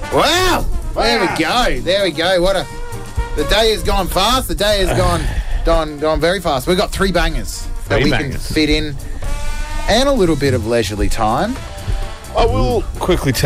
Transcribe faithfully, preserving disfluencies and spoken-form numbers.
Wow! There we go. There we go. What a... The day has gone fast. The day has gone gone, gone very fast. We've got three bangers that Three we bangers. can fit in and a little bit of leisurely time. I will quickly tell